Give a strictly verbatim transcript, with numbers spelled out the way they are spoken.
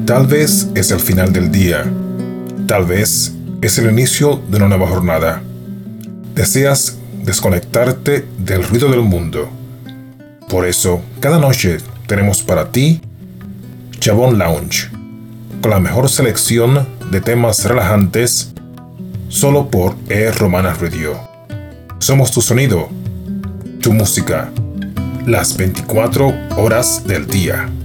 Tal vez es el final del día. Tal vez es el inicio de una nueva jornada. Deseas desconectarte del ruido del mundo. Por eso, cada noche tenemos para ti Chabón Lounge, con la mejor selección de temas relajantes, solo por E Romana Radio. Somos tu sonido, tu música, las veinticuatro horas del día.